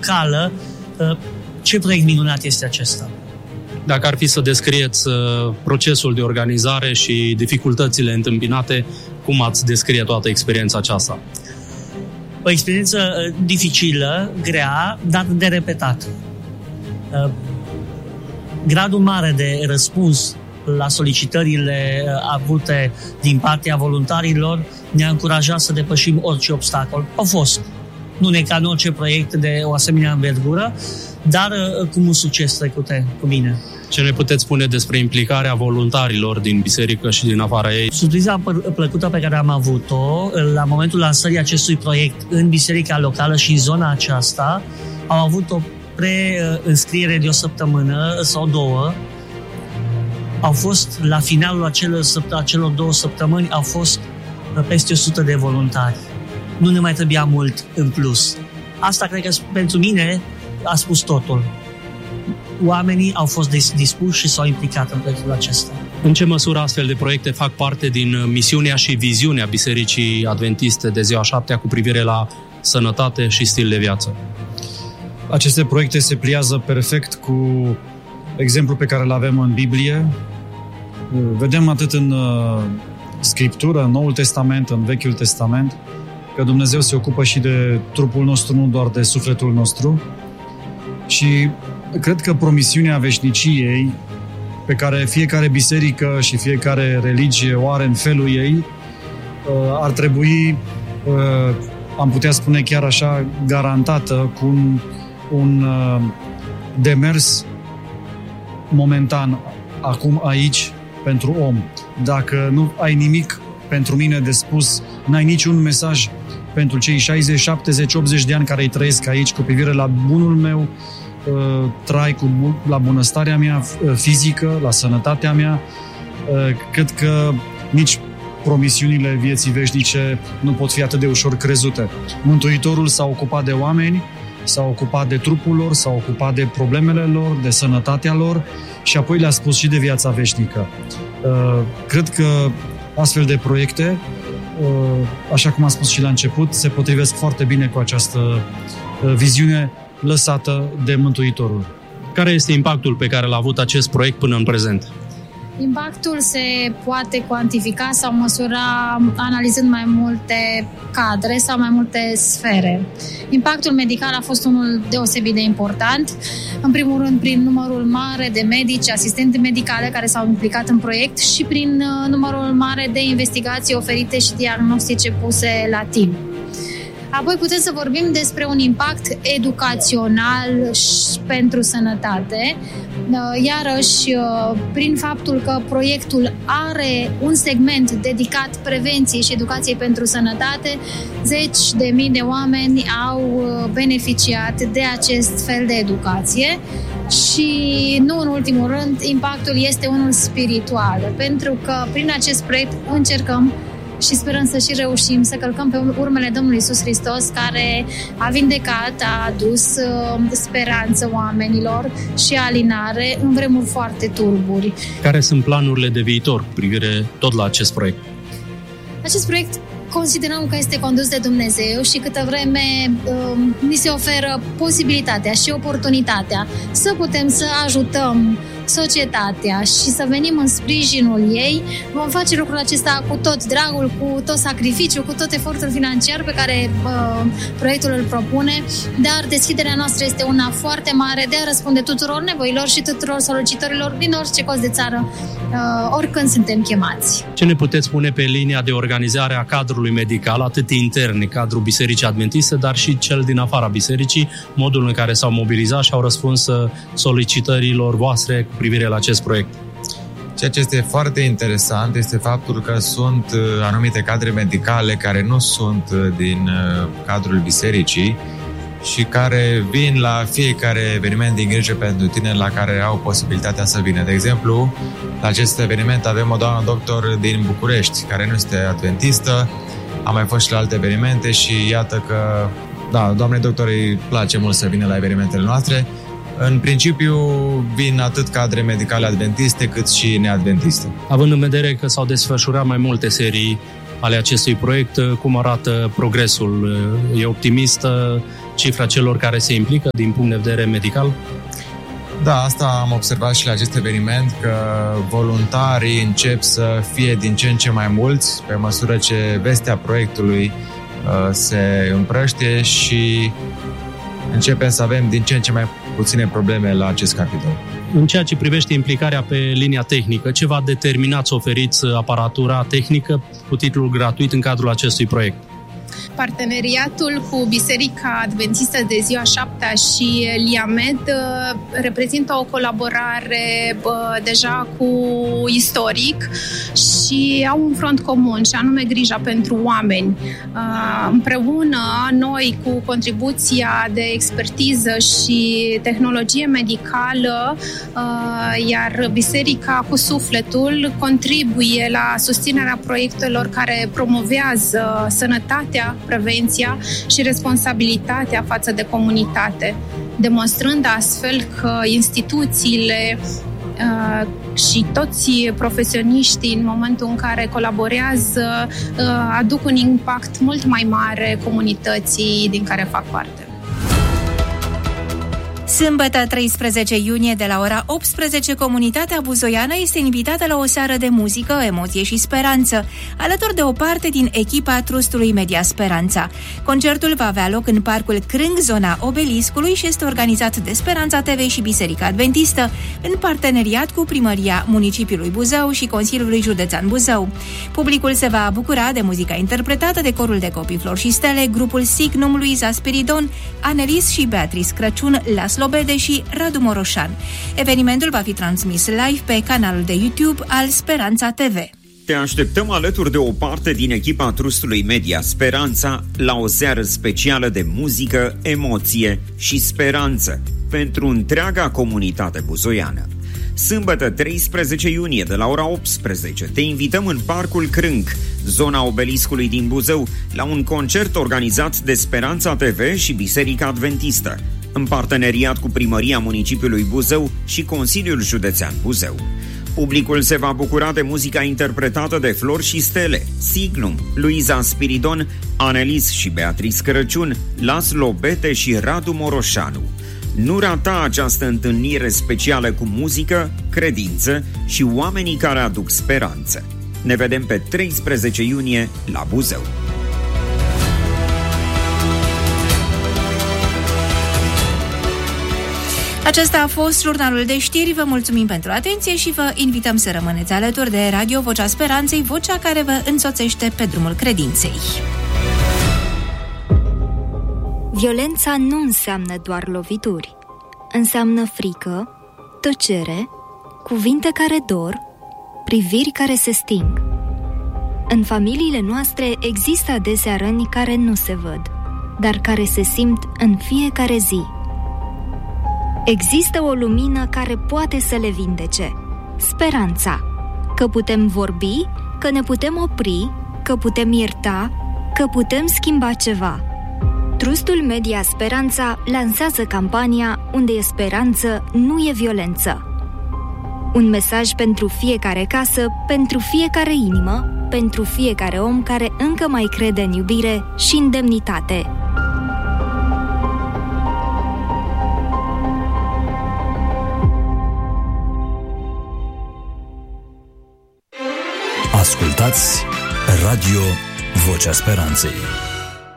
locală. Ce proiect minunat este acesta! Dacă ar fi să descrieți procesul de organizare și dificultățile întâmpinate, cum ați descrie toată experiența aceasta? O experiență dificilă, grea, dar de repetat. Gradul mare de răspuns la solicitările avute din partea voluntarilor ne-a încurajat să depășim orice obstacol. Au fost, nu ne ca în orice proiect de o asemenea învergură, dar cu mult succes trecute cu bine. Ce ne puteți spune despre implicarea voluntarilor din biserică și din afara ei? Surpriza plăcută pe care am avut-o la momentul lansării acestui proiect în biserica locală și în zona aceasta, au avut o pre-înscriere de o săptămână sau două. Au fost, la finalul acelor 2 săptămâni, au fost peste 100 de voluntari. Nu ne mai trebuia mult în plus. Asta, cred că, pentru mine, a spus totul. Oamenii au fost dispuși și s-au implicat în proiectul acesta. În ce măsură astfel de proiecte fac parte din misiunea și viziunea Bisericii Adventiste de Ziua 7 cu privire la sănătate și stil de viață? Aceste proiecte se pliază perfect cu exemplul pe care îl avem în Biblie. Vedem atât în Scriptură, în Noul Testament, în Vechiul Testament, că Dumnezeu se ocupă și de trupul nostru, nu doar de sufletul nostru. Și cred că promisiunea veșniciei, pe care fiecare biserică și fiecare religie o are în felul ei, ar trebui, am putea spune chiar așa, garantată cu un demers momentan, acum, aici, pentru om. Dacă nu ai nimic pentru mine de spus, n-ai niciun mesaj pentru cei 60, 70, 80 de ani care îi trăiesc aici cu privire la bunul meu trai, la bunăstarea mea fizică, la sănătatea mea, cred că nici promisiunile vieții veșnice nu pot fi atât de ușor crezute. Mântuitorul s-a ocupat de oameni, s-a ocupat de trupul lor, s-a ocupat de problemele lor, de sănătatea lor și apoi le-a spus și de viața veșnică. Cred că astfel de proiecte, așa cum am spus și la început, se potrivesc foarte bine cu această viziune lăsată de Mântuitorul. Care este impactul pe care l-a avut acest proiect până în prezent? Impactul se poate cuantifica sau măsura analizând mai multe cadre sau mai multe sfere. Impactul medical a fost unul deosebit de important, în primul rând prin numărul mare de medici, asistente medicale care s-au implicat în proiect și prin numărul mare de investigații oferite și diagnostice puse la timp. Apoi putem să vorbim despre un impact educațional pentru sănătate, iarăși prin faptul că proiectul are un segment dedicat prevenției și educației pentru sănătate, 10.000 de oameni au beneficiat de acest fel de educație. Și nu în ultimul rând, impactul este unul spiritual, pentru că prin acest proiect încercăm și sperăm să și reușim să călcăm pe urmele Domnului Iisus Hristos, care a vindecat, a adus speranță oamenilor și alinare în vremuri foarte tulburi. Care sunt planurile de viitor cu privire tot la acest proiect? Acest proiect considerăm că este condus de Dumnezeu și câtă vreme ni se oferă posibilitatea și oportunitatea să putem să ajutăm societatea și să venim în sprijinul ei, vom face lucrul acesta cu tot dragul, cu tot sacrificiul, cu tot efortul financiar pe care proiectul îl propune, dar deschiderea noastră este una foarte mare de a răspunde tuturor nevoilor și tuturor solicitărilor din orice colț de țară, oricând suntem chemați. Ce ne puteți spune pe linia de organizare a cadrului medical, atât intern, cadrul Bisericii Adventiste, dar și cel din afara bisericii, modul în care s-au mobilizat și au răspuns solicitărilor voastre cu privire la acest proiect? Ceea ce este foarte interesant este faptul că sunt anumite cadre medicale care nu sunt din cadrul bisericii și care vin la fiecare eveniment din Grijă pentru Tineri la care au posibilitatea să vină. De exemplu, la acest eveniment avem o doamnă doctor din București, care nu este adventistă, a mai fost și la alte evenimente și iată că, da, doamnei doctor îi place mult să vină la evenimentele noastre. În principiu vin atât cadre medicale adventiste cât și neadventiste. Având în vedere că s-au desfășurat mai multe serii ale acestui proiect. Cum arată progresul? E optimistă cifra celor care se implică din punct de vedere medical? Da, asta am observat și la acest eveniment, că voluntarii încep să fie din ce în ce mai mulți pe măsură ce vestea proiectului se împrăștie și începem să avem din ce în ce mai puține probleme la acest capitol. În ceea ce privește implicarea pe linia tehnică, ce v-a determinat să oferiți aparatura tehnică cu titlul gratuit în cadrul acestui proiect? Parteneriatul cu Biserica Adventistă de Ziua 7-a și Liamed reprezintă o colaborare deja cu istoric și au un front comun, și anume grija pentru oameni. Împreună, noi, cu contribuția de expertiză și tehnologie medicală, iar Biserica cu sufletul contribuie la susținerea proiectelor care promovează sănătatea, prevenția și responsabilitatea față de comunitate, demonstrând astfel că instituțiile și toți profesioniștii, în momentul în care colaborează, aduc un impact mult mai mare comunității din care fac parte. Sâmbătă, 13 iunie, de la ora 18, comunitatea buzoiană este invitată la o seară de muzică, emoție și speranță, alături de o parte din echipa Trustului Media Speranța. Concertul va avea loc în Parcul Crâng, zona Obeliscului, și este organizat de Speranța TV și Biserica Adventistă, în parteneriat cu Primăria Municipiului Buzău și Consiliului Județean Buzău. Publicul se va bucura de muzica interpretată de corul de copii Flori și Stele, grupul Signum, Luiza Spiridon, Anelis și Beatrice Crăciun, Laslo Bede și Radu Moroșan. Evenimentul va fi transmis live pe canalul de YouTube al Speranța TV. Te așteptăm alături de o parte din echipa Trustului Media Speranța la o seară specială de muzică, emoție și speranță pentru întreaga comunitate buzoiană. Sâmbătă, 13 iunie, de la ora 18, te invităm în Parcul Crâng, zona Obeliscului din Buzău, la un concert organizat de Speranța TV și Biserica Adventistă, în parteneriat cu Primăria Municipiului Buzău și Consiliul Județean Buzău. Publicul se va bucura de muzica interpretată de Flori și Stele, Signum, Luiza Spiridon, Anelis și Beatrice Crăciun, Laslo Bete și Radu Moroșanu. Nu rata această întâlnire specială cu muzică, credință și oamenii care aduc speranță. Ne vedem pe 13 iunie la Buzău. Acesta a fost jurnalul de știri. Vă mulțumim pentru atenție și vă invităm să rămâneți alături de Radio Vocea Speranței, vocea care vă însoțește pe drumul credinței. Violența nu înseamnă doar lovituri. Înseamnă frică, tăcere, cuvinte care dor, priviri care se sting. În familiile noastre există adesea răni care nu se văd, dar care se simt în fiecare zi. Există o lumină care poate să le vindece. Speranța. Că putem vorbi, că ne putem opri, că putem ierta, că putem schimba ceva. Trustul Media Speranța lansează campania Unde e speranță, nu e violență. Un mesaj pentru fiecare casă, pentru fiecare inimă, pentru fiecare om care încă mai crede în iubire și în demnitate. Ascultați Radio Vocea Speranței.